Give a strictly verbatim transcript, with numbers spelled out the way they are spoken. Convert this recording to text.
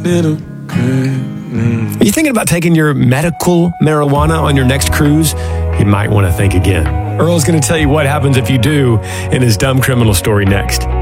little girl. Are you thinking about taking your medical marijuana on your next cruise? You might want to think again. Earl's going to tell you what happens if you do in his dumb criminal story next.